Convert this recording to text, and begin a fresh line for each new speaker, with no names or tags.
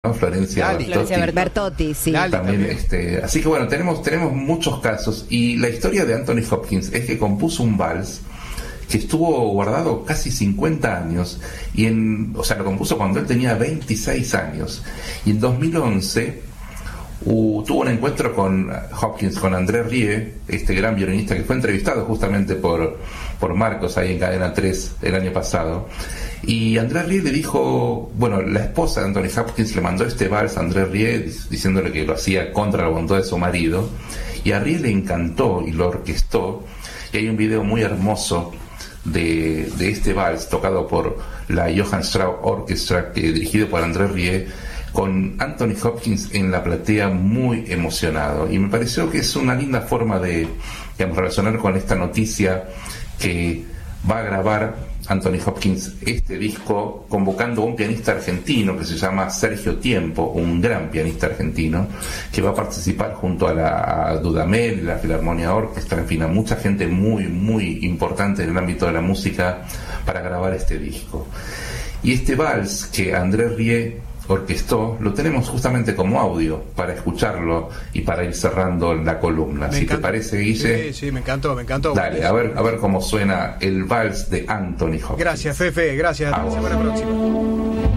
¿no? Florencia
Bertotti, sí.
También, así que bueno, tenemos muchos casos, y la historia de Anthony Hopkins es que compuso un vals que estuvo guardado casi 50 años, lo compuso cuando él tenía 26 años, y en 2011 tuvo un encuentro con Hopkins, con André Rie, este gran violinista que fue entrevistado justamente por Marcos ahí en Cadena 3 el año pasado, y André Rie le dijo, la esposa de Anthony Hopkins le mandó este vals a André Rie diciéndole que lo hacía contra la voluntad de su marido, y a Rie le encantó y lo orquestó, y hay un video muy hermoso de este vals tocado por la Johann Strauss Orchestra, dirigido por André Rie, con Anthony Hopkins en la platea muy emocionado, y me pareció que es una linda forma de relacionar con esta noticia que va a grabar Anthony Hopkins este disco convocando a un pianista argentino que se llama Sergio Tiempo, un gran pianista argentino que va a participar junto a Dudamel, la Filarmonia Orquestra, en fin, a mucha gente muy muy importante en el ámbito de la música para grabar este disco. Y este vals que André Rie orquestó lo tenemos justamente como audio para escucharlo y para ir cerrando la columna. ¿Te parece, Guille?
Sí, me encantó.
Dale, a ver cómo suena el vals de Anthony Hopkins.
Gracias, Fefe, gracias. Hasta la semana próxima.